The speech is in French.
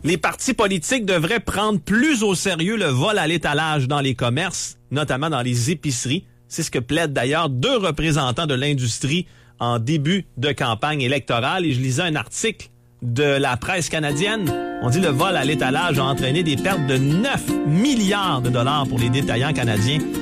Les partis politiques devraient prendre plus au sérieux le vol à l'étalage dans les commerces, notamment dans les épiceries. C'est ce que plaident d'ailleurs 2 représentants de l'industrie en début de campagne électorale. Et je lisais un article de la presse canadienne. On dit le vol à l'étalage a entraîné des pertes de 9 milliards de dollars pour les détaillants canadiens